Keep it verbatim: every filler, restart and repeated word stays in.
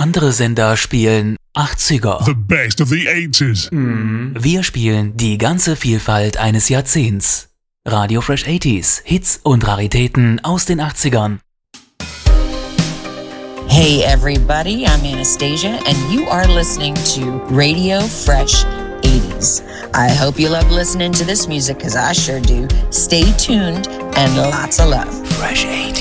Andere Sender spielen achtziger. The best of the eighties. Wir spielen die ganze Vielfalt eines Jahrzehnts. Radio Fresh achtziger, Hits und Raritäten aus den achtzigern. Hey everybody, I'm Anastasia and you are listening to Radio Fresh eighties. I hope you love listening to this music because I sure do. Stay tuned and lots of love. Fresh eighties.